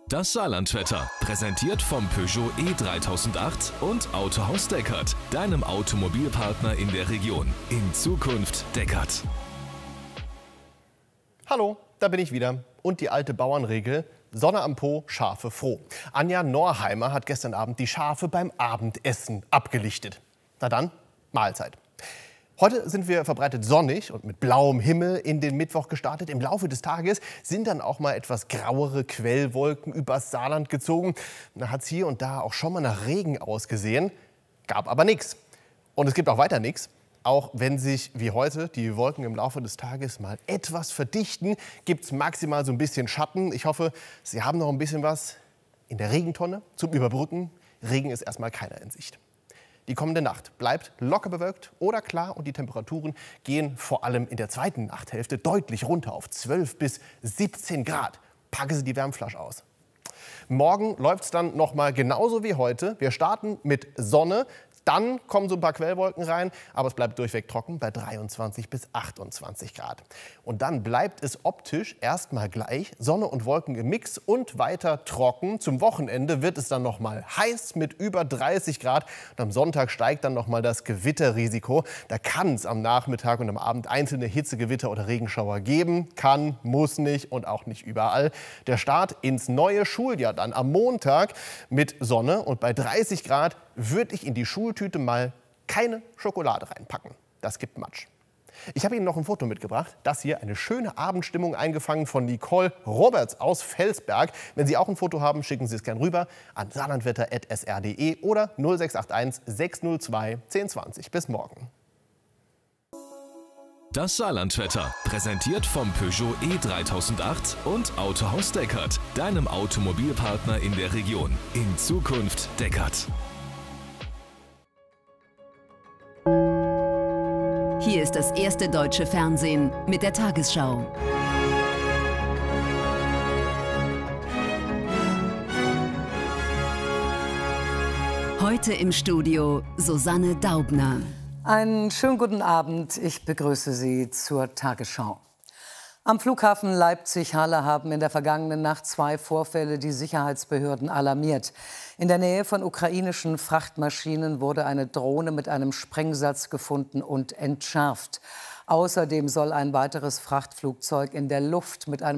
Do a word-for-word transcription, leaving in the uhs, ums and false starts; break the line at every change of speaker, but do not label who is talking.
Das Saarlandwetter, präsentiert vom Peugeot E dreitausendacht und Autohaus Deckert, deinem Automobilpartner in der Region. In Zukunft Deckert.
Hallo, da bin ich wieder. Und die alte Bauernregel: Sonne am Po, Schafe froh. Anja Norheimer hat gestern Abend die Schafe beim Abendessen abgelichtet. Na dann, Mahlzeit. Heute sind wir verbreitet sonnig und mit blauem Himmel in den Mittwoch gestartet. Im Laufe des Tages sind dann auch mal etwas grauere Quellwolken übers Saarland gezogen. Da hat es hier und da auch schon mal nach Regen ausgesehen, gab aber nichts. Und es gibt auch weiter nichts. Auch wenn sich wie heute die Wolken im Laufe des Tages mal etwas verdichten, gibt es maximal so ein bisschen Schatten. Ich hoffe, Sie haben noch ein bisschen was in der Regentonne zum Überbrücken. Regen ist erstmal keiner in Sicht. Die kommende Nacht bleibt locker bewölkt oder klar und die Temperaturen gehen vor allem in der zweiten Nachthälfte deutlich runter auf zwölf bis siebzehn Grad. Packen Sie die Wärmflasche aus. Morgen läuft es dann noch mal genauso wie heute. Wir starten mit Sonne. Dann kommen so ein paar Quellwolken rein, aber es bleibt durchweg trocken bei dreiundzwanzig bis achtundzwanzig Grad. Und dann bleibt es optisch erstmal gleich, Sonne und Wolken im Mix und weiter trocken. Zum Wochenende wird es dann noch mal heiß mit über dreißig Grad. Und am Sonntag steigt dann noch mal das Gewitterrisiko. Da kann es am Nachmittag und am Abend einzelne Hitzegewitter oder Regenschauer geben. Kann, muss nicht und auch nicht überall. Der Start ins neue Schuljahr dann am Montag mit Sonne und bei dreißig Grad würde ich in die Schultüte mal keine Schokolade reinpacken. Das gibt Matsch. Ich habe Ihnen noch ein Foto mitgebracht. Das hier, eine schöne Abendstimmung eingefangen von Nicole Roberts aus Felsberg. Wenn Sie auch ein Foto haben, schicken Sie es gern rüber an saarlandwetter punkt s r punkt d e oder null sechs acht eins sechs null zwei zehn zwanzig. Bis morgen.
Das Saarlandwetter, präsentiert vom Peugeot E dreitausendacht und Autohaus Deckert, deinem Automobilpartner in der Region. In Zukunft Deckert.
Hier ist das erste deutsche Fernsehen mit der Tagesschau. Heute im Studio Susanne Daubner.
Einen schönen guten Abend. Ich begrüße Sie zur Tagesschau. Am Flughafen Leipzig-Halle haben in der vergangenen Nacht zwei Vorfälle die Sicherheitsbehörden alarmiert. In der Nähe von ukrainischen Frachtmaschinen wurde eine Drohne mit einem Sprengsatz gefunden und entschärft. Außerdem soll ein weiteres Frachtflugzeug in der Luft mit einem